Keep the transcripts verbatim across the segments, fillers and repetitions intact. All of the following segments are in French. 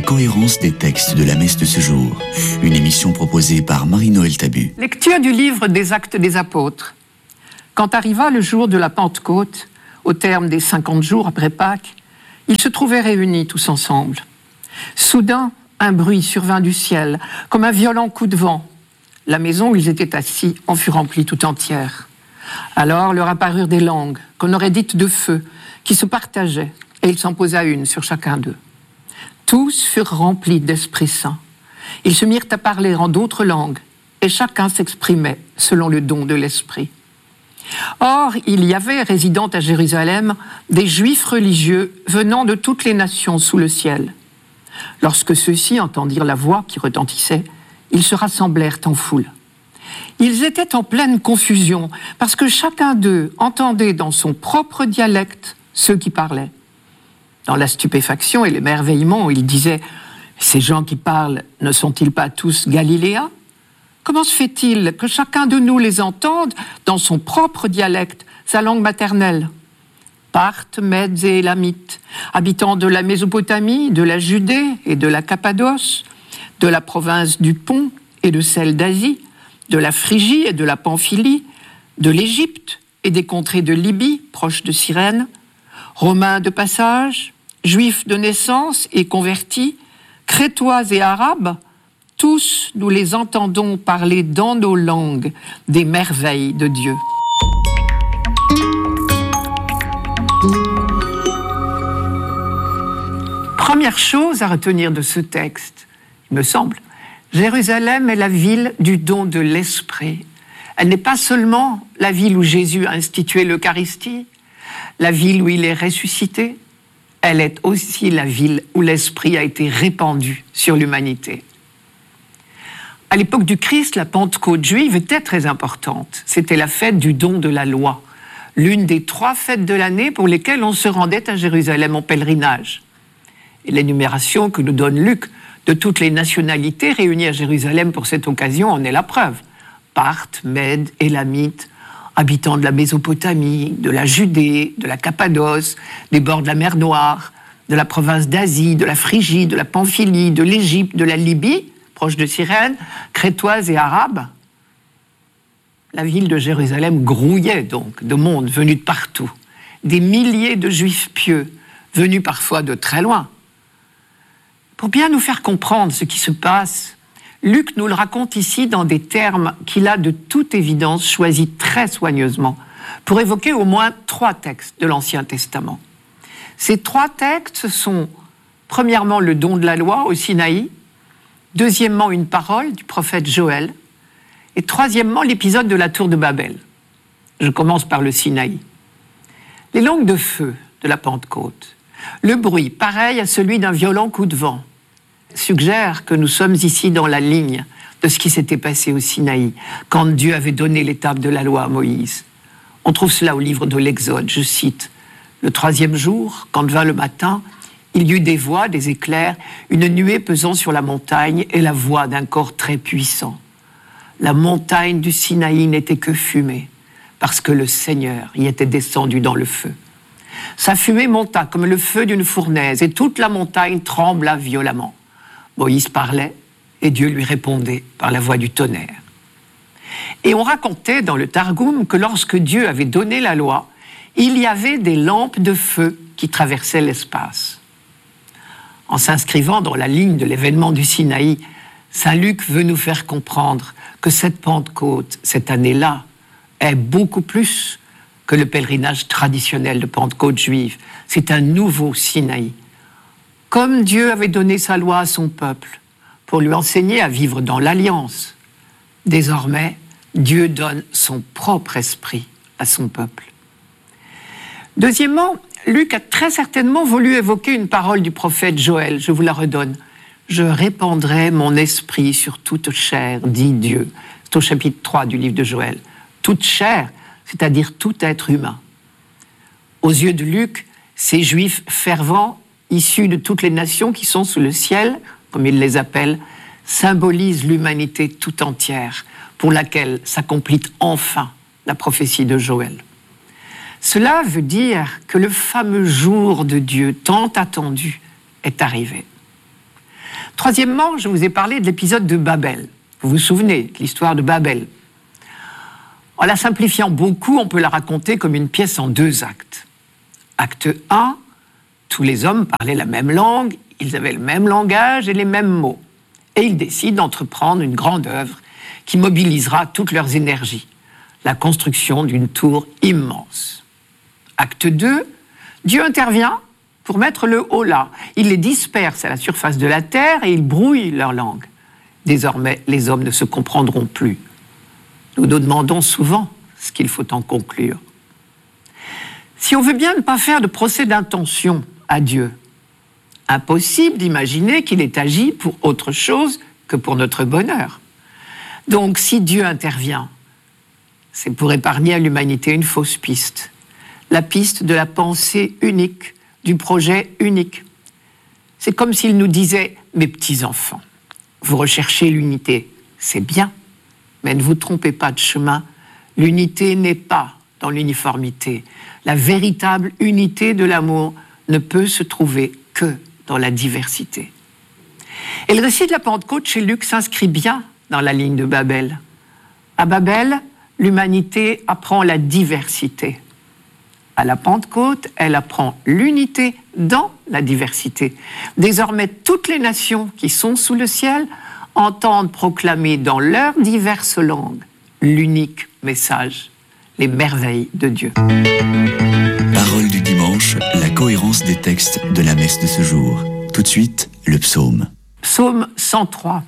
cohérence des textes de la messe de ce jour. Une émission proposée par Marie-Noël Tabu. Lecture du livre des Actes des Apôtres. Quand arriva le jour de la Pentecôte, au terme des cinquante jours après Pâques, ils se trouvaient réunis tous ensemble. Soudain, un bruit survint du ciel, comme un violent coup de vent. La maison où ils étaient assis en fut remplie tout entière. Alors leur apparurent des langues, qu'on aurait dites de feu, qui se partageaient, et il s'en posa une sur chacun d'eux. Tous furent remplis d'Esprit Saint. Ils se mirent à parler en d'autres langues, et chacun s'exprimait selon le don de l'Esprit. Or, il y avait, résidant à Jérusalem, des Juifs religieux venant de toutes les nations sous le ciel. Lorsque ceux-ci entendirent la voix qui retentissait, ils se rassemblèrent en foule. Ils étaient en pleine confusion, parce que chacun d'eux entendait dans son propre dialecte ceux qui parlaient. Dans la stupéfaction et l'émerveillement, ils disaient « Ces gens qui parlent, ne sont-ils pas tous Galiléens ? Comment se fait-il que chacun de nous les entende dans son propre dialecte, sa langue maternelle ? Parthes, Mèdes et Élamites, habitants de la Mésopotamie, de la Judée et de la Cappadoce, de la province du Pont et de celle d'Asie, de la Phrygie et de la Pamphylie, de l'Égypte et des contrées de Libye, proches de Cyrène, Romains de passage, Juifs de naissance et convertis, Crétois et Arabes, tous nous les entendons parler dans nos langues des merveilles de Dieu. Première chose à retenir de ce texte, il me semble, Jérusalem est la ville du don de l'Esprit. Elle n'est pas seulement la ville où Jésus a institué l'Eucharistie, la ville où il est ressuscité, elle est aussi la ville où l'Esprit a été répandu sur l'humanité. À l'époque du Christ, la Pentecôte juive était très importante. C'était la fête du don de la loi, l'une des trois fêtes de l'année pour lesquelles on se rendait à Jérusalem en pèlerinage. Et l'énumération que nous donne Luc de toutes les nationalités réunies à Jérusalem pour cette occasion en est la preuve. Parthes, Mèdes, Élamites, habitants de la Mésopotamie, de la Judée, de la Cappadoce, des bords de la mer Noire, de la province d'Asie, de la Phrygie, de la Pamphylie, de l'Égypte, de la Libye, proche de Cyrène, Crétois et Arabes. La ville de Jérusalem grouillait donc de monde venu de partout. Des milliers de Juifs pieux, venus parfois de très loin. Pour bien nous faire comprendre ce qui se passe, Luc nous le raconte ici dans des termes qu'il a de toute évidence choisis très soigneusement pour évoquer au moins trois textes de l'Ancien Testament. Ces trois textes sont, premièrement, le don de la loi au Sinaï, deuxièmement, une parole du prophète Joël, et troisièmement, l'épisode de la tour de Babel. Je commence par le Sinaï. Les langues de feu de la Pentecôte, le bruit, pareil à celui d'un violent coup de vent, suggère que nous sommes ici dans la ligne de ce qui s'était passé au Sinaï, quand Dieu avait donné l'étape de la loi à Moïse. On trouve cela au livre de l'Exode, je cite. « Le troisième jour, quand vint le matin, il y eut des voix, des éclairs, une nuée pesant sur la montagne et la voix d'un corps très puissant. La montagne du Sinaï n'était que fumée, parce que le Seigneur y était descendu dans le feu. Sa fumée monta comme le feu d'une fournaise, et toute la montagne trembla violemment. Moïse parlait, et Dieu lui répondait par la voix du tonnerre. Et on racontait dans le Targum que lorsque Dieu avait donné la loi, il y avait des lampes de feu qui traversaient l'espace. En s'inscrivant dans la ligne de l'événement du Sinaï, Saint Luc veut nous faire comprendre que cette Pentecôte, cette année-là, est beaucoup plus que le pèlerinage traditionnel de Pentecôte juive. C'est un nouveau Sinaï. Comme Dieu avait donné sa loi à son peuple pour lui enseigner à vivre dans l'alliance, désormais, Dieu donne son propre esprit à son peuple. Deuxièmement, Luc a très certainement voulu évoquer une parole du prophète Joël. Je vous la redonne. « Je répandrai mon esprit sur toute chair, dit Dieu. » C'est au chapitre trois du livre de Joël. Toute chair, c'est-à-dire tout être humain. Aux yeux de Luc, ces Juifs fervents, issus de toutes les nations qui sont sous le ciel, comme il les appelle, symbolisent l'humanité tout entière, pour laquelle s'accomplit enfin la prophétie de Joël. Cela veut dire que le fameux jour de Dieu tant attendu est arrivé. Troisièmement, je vous ai parlé de l'épisode de Babel. Vous vous souvenez de l'histoire de Babel? En la simplifiant beaucoup, on peut la raconter comme une pièce en deux actes. Acte un, tous les hommes parlaient la même langue, ils avaient le même langage et les mêmes mots. Et ils décident d'entreprendre une grande œuvre qui mobilisera toutes leurs énergies, la construction d'une tour immense. Acte deux, Dieu intervient pour mettre le holà. Il les disperse à la surface de la terre et il brouille leur langue. Désormais, les hommes ne se comprendront plus. Nous nous demandons souvent ce qu'il faut en conclure. Si on veut bien ne pas faire de procès d'intention à Dieu, impossible d'imaginer qu'il ait agi pour autre chose que pour notre bonheur. Donc, si Dieu intervient, c'est pour épargner à l'humanité une fausse piste. La piste de la pensée unique, du projet unique. C'est comme s'il nous disait « Mes petits-enfants, vous recherchez l'unité, c'est bien, mais ne vous trompez pas de chemin. L'unité n'est pas dans l'uniformité. La véritable unité de l'amour ne peut se trouver que dans la diversité. » Et le récit de la Pentecôte chez Luc s'inscrit bien dans la ligne de Babel. À Babel, l'humanité apprend la diversité. À la Pentecôte, elle apprend l'unité dans la diversité. Désormais, toutes les nations qui sont sous le ciel entendent proclamer dans leurs diverses langues l'unique message, les merveilles de Dieu. Parole du dimanche, la cohérence des textes de la messe de ce jour. Tout de suite, le psaume. Psaume cent trois.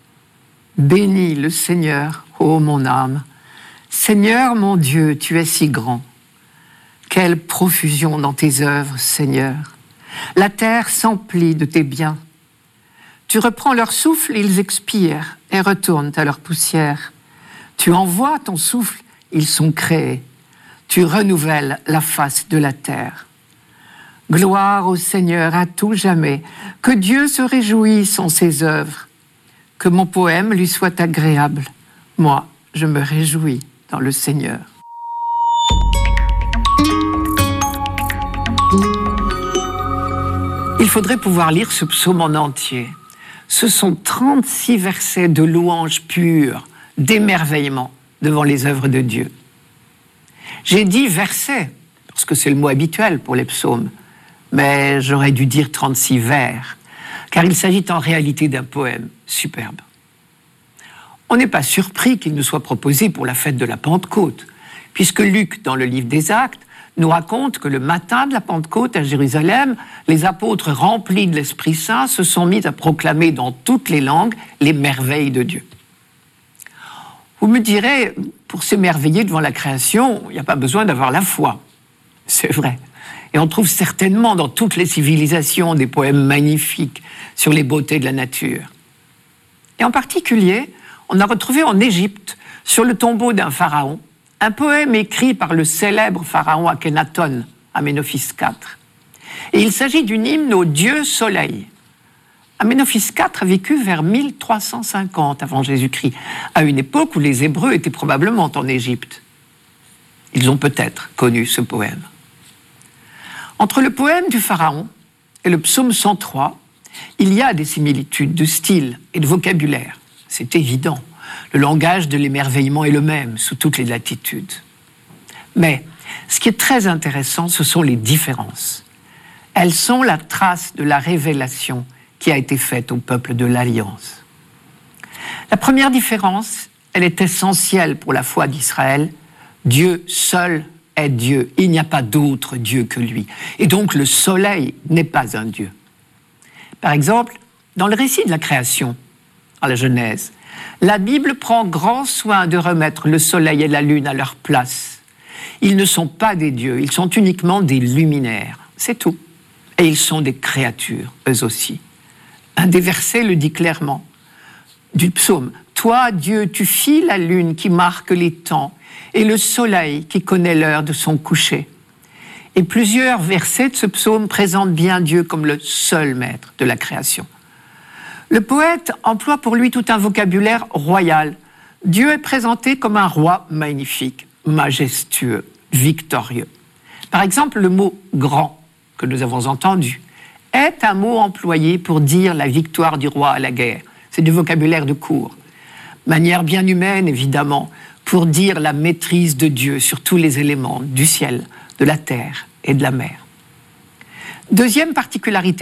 Bénis le Seigneur, ô mon âme. Seigneur mon Dieu, tu es si grand. Quelle profusion dans tes œuvres, Seigneur. La terre s'emplit de tes biens. Tu reprends leur souffle, ils expirent et retournent à leur poussière. Tu envoies ton souffle, ils sont créés. Tu renouvelles la face de la terre. Gloire au Seigneur à tout jamais. Que Dieu se réjouisse en ses œuvres. Que mon poème lui soit agréable. Moi, je me réjouis dans le Seigneur. Il faudrait pouvoir lire ce psaume en entier. Ce sont trente-six versets de louange pure, d'émerveillement devant les œuvres de Dieu. J'ai dit versets, parce que c'est le mot habituel pour les psaumes, mais j'aurais dû dire trente-six vers, car il s'agit en réalité d'un poème superbe. On n'est pas surpris qu'il nous soit proposé pour la fête de la Pentecôte, puisque Luc, dans le livre des Actes, nous raconte que le matin de la Pentecôte à Jérusalem, les apôtres remplis de l'Esprit Saint se sont mis à proclamer dans toutes les langues les merveilles de Dieu. Vous me direz, pour s'émerveiller devant la création, il n'y a pas besoin d'avoir la foi. C'est vrai. Et on trouve certainement dans toutes les civilisations des poèmes magnifiques sur les beautés de la nature. Et en particulier, on a retrouvé en Égypte, sur le tombeau d'un pharaon, un poème écrit par le célèbre pharaon Akhenaton, Aménophis quatre. Et il s'agit d'une hymne au dieu soleil. Aménophis quatre a vécu vers mille trois cent cinquante avant Jésus-Christ, à une époque où les Hébreux étaient probablement en Égypte. Ils ont peut-être connu ce poème. Entre le poème du pharaon et le psaume cent trois, il y a des similitudes de style et de vocabulaire. C'est évident. Le langage de l'émerveillement est le même sous toutes les latitudes. Mais ce qui est très intéressant, ce sont les différences. Elles sont la trace de la révélation qui a été faite au peuple de l'Alliance. La première différence, elle est essentielle pour la foi d'Israël. Dieu seul est Dieu. Il n'y a pas d'autre Dieu que lui. Et donc le soleil n'est pas un Dieu. Par exemple, dans le récit de la création, dans la Genèse, la Bible prend grand soin de remettre le soleil et la lune à leur place. Ils ne sont pas des dieux, ils sont uniquement des luminaires. C'est tout. Et ils sont des créatures, eux aussi. Un des versets le dit clairement, du psaume. « Toi, Dieu, tu fis la lune qui marque les temps et le soleil qui connaît l'heure de son coucher. » Et plusieurs versets de ce psaume présentent bien Dieu comme le seul maître de la création. Le poète emploie pour lui tout un vocabulaire royal. Dieu est présenté comme un roi magnifique, majestueux, victorieux. Par exemple, le mot « grand » que nous avons entendu est un mot employé pour dire la victoire du roi à la guerre. C'est du vocabulaire de cour. Manière bien humaine, évidemment, pour dire la maîtrise de Dieu sur tous les éléments du ciel, de la terre et de la mer. Deuxième particularité